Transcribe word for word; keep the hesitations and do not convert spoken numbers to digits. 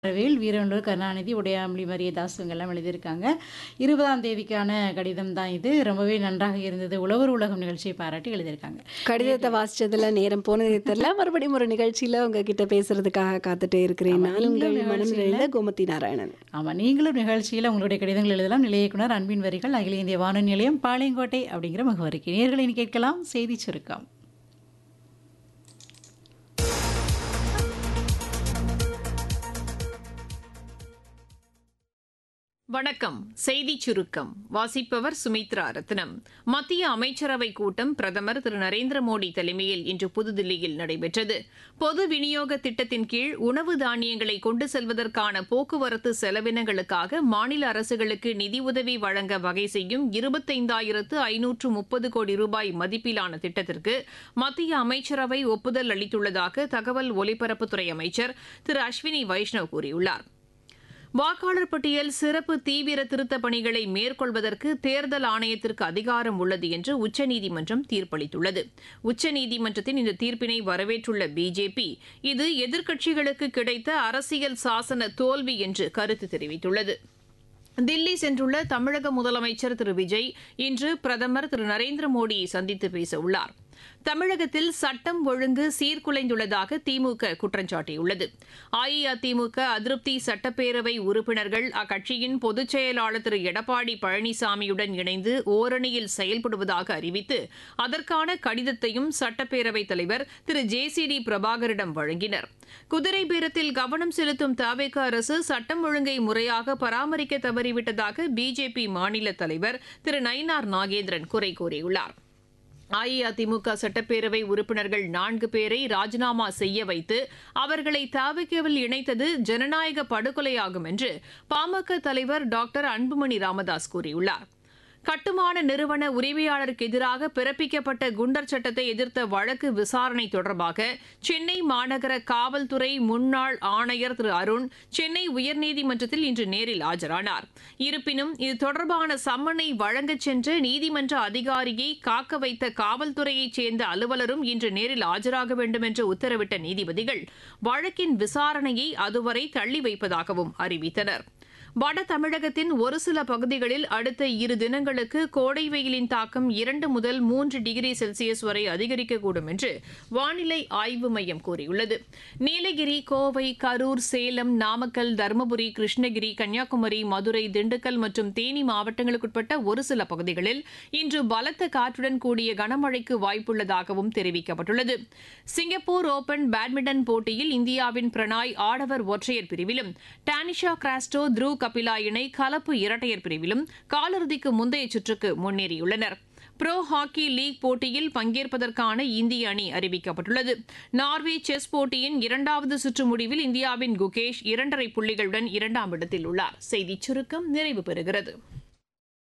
வேல், வீரவனூர் கருணாநிதி, உடையாமொழி மரியதாஸ் இவங்கெல்லாம் எழுதியிருக்காங்க. இருபதாம் தேதிக்கான கடிதம் தான் இது. ரொம்பவே நன்றாக இருந்தது. உழவர் உலகம் நிகழ்ச்சியை பாராட்டி எழுதியிருக்காங்க. கடிதத்தை வாசிச்சதுல நேரம் போனதே தெரியல. மறுபடியும் ஒரு நிகழ்ச்சியில உங்ககிட்ட பேசுறதுக்காக காத்துட்டே இருக்கிறேன். ஆமா, நான் நீங்களும் உங்கள் மனம் நிகழ்ச்சியில நிறைந்த கோமதி நாராயணன். ஆமா, நீங்களும் நிகழ்ச்சியில உங்களுடைய கடிதங்கள் எழுதலாம். நிலைய இயக்குனர் அன்பின் வரிகள், அகில இந்திய வானொலி நிலையம், பாளையங்கோட்டை அப்படிங்கிற முகவரிக்கு. நேயர்களை இனி கேட்கலாம் செய்தி சுருக்கம். வணக்கம். செய்திச் சுருக்கம் வாசிப்பவர் சுமித்ரா ரத்னம். மத்திய அமைச்சரவைக் கூட்டம் பிரதமர் திரு நரேந்திர மோடி தலைமையில் இன்று புதுதில்லியில் நடைபெற்றது. பொது விநியோக திட்டத்தின் கீழ் உணவு தானியங்களை கொண்டு செல்வதற்கான போக்குவரத்து செலவினங்களுக்காக மாநில அரசுகளுக்கு நிதியுதவி வழங்க வகை செய்யும் இருபத்தைந்தாயிரத்து ஐநூற்று முப்பது கோடி ரூபாய் மதிப்பிலான திட்டத்திற்கு மத்திய அமைச்சரவை ஒப்புதல் அளித்துள்ளதாக தகவல் ஒலிபரப்புத்துறை அமைச்சர் திரு அஸ்வினி வைஷ்ணவ் கூறியுள்ளார். வாக்காளர் பட்டியல் சிறப்பு தீவிர திருத்தப் பணிகளை மேற்கொள்வதற்கு தேர்தல் ஆணையத்திற்கு அதிகாரம் உள்ளது என்று உச்சநீதிமன்றம் தீர்ப்பளித்துள்ளது. உச்சநீதிமன்றத்தின் இந்த தீர்ப்பினை வரவேற்றுள்ள பிஜேபி இது எதிர்க்கட்சிகளுக்கு கிடைத்த அரசியல் சாசன தோல்வி என்று கருத்து தெரிவித்துள்ளது. தில்லி சென்றுள்ள தமிழக முதலமைச்சர் திரு விஜய் இன்று பிரதமர் திரு நரேந்திர மோடியை சந்தித்து பேச உள்ளார். தமிழகத்தில் சட்டம் ஒழுங்கு சீர்குலைந்துள்ளதாக திமுக குற்றம் சாட்டியுள்ளது. அஇஅதிமுக அதிருப்தி சட்டப்பேரவை உறுப்பினர்கள் அக்கட்சியின் பொதுச் செயலாளர் திரு எடப்பாடி பழனிசாமியுடன் இணைந்து ஓரணியில் செயல்படுவதாக அறிவித்து அதற்கான கடிதத்தையும் சட்டப்பேரவைத் தலைவர் திரு ஜே சி டி பிரபாகரிடம் வழங்கினர். குதிரை பேரத்தில் கவனம் செலுத்தும் தவேக அரசு சட்டம் ஒழுங்கை முறையாக பராமரிக்க தவறிவிட்டதாக பிஜேபி மாநில தலைவர் திரு நயினார் நாகேந்திரன் குறை கூறியுள்ளார். அஇஅதிமுக சட்டப்பேரவை உறுப்பினர்கள் நான்கு பேரை ராஜினாமா செய்ய வைத்து அவர்களை தவிகவில் இணைத்தது ஜனநாயக படுகொலையாகும் என்று பாமக தலைவர் டாக்டர் அன்புமணி ராமதாஸ் கூறியுள்ளார். கட்டுமான நிறுவன உரிமையாளருக்கு எதிராக பிறப்பிக்கப்பட்ட குண்டர் சட்டத்தை எதிர்த்த வழக்கு விசாரணை தொடர்பாக சென்னை மாநகர காவல்துறை முன்னாள் ஆணையர் திரு அருண் சென்னை உயர்நீதிமன்றத்தில் இன்று நேரில் ஆஜரானார். இருப்பினும் இது தொடர்பான சம்மனை வழங்கச் சென்ற நீதிமன்ற அதிகாரியை காக்க வைத்த காவல்துறையைச் சேர்ந்த அலுவலரும் இன்று நேரில் ஆஜராக வேண்டும் என்று உத்தரவிட்ட நீதிபதிகள் வழக்கின் விசாரணையை அதுவரை தள்ளி வைப்பதாகவும் அறிவித்தனர். வட தமிழகத்தின் ஒரு சில பகுதிகளில் அடுத்த இரு தினங்களுக்கு கோடை வெயிலின் தாக்கம் இரண்டு முதல் மூன்று டிகிரி செல்சியஸ் வரை அதிகரிக்கக்கூடும் என்று வானிலை ஆய்வு மையம் கூறியுள்ளது. நீலகிரி, கோவை, கரூர், சேலம், நாமக்கல், தருமபுரி, கிருஷ்ணகிரி, கன்னியாகுமரி, மதுரை, திண்டுக்கல் மற்றும் தேனி மாவட்டங்களுக்குட்பட்ட ஒரு சில பகுதிகளில் இன்று பலத்த காற்றுடன் கூடிய கனமழைக்கு வாய்ப்புள்ளதாகவும் தெரிவிக்கப்பட்டுள்ளது. சிங்கப்பூர் ஓபன் பேட்மிண்டன் போட்டியில் இந்தியாவின் பிரணாய் ஆடவர் ஒற்றையர் பிரிவிலும் டானிஷா கிராஸ்டோ, த்ரூ கபிலா இணை கலப்பு இரட்டையர் பிரிவிலும் காலிறுதிக்கு முந்தைய சுற்றுக்கு முன்னேறியுள்ளனர். புரோ ஹாக்கி லீக் போட்டியில் பங்கேற்பதற்கான இந்திய அணி அறிவிக்கப்பட்டுள்ளது. நார்வே செஸ் போட்டியின் இரண்டாவது சுற்று முடிவில் இந்தியாவின் குகேஷ் இரண்டரை புள்ளிகளுடன் இரண்டாம் இடத்தில் உள்ளார். செய்திச் சுருக்கம் நிறைவு பெறுகிறது.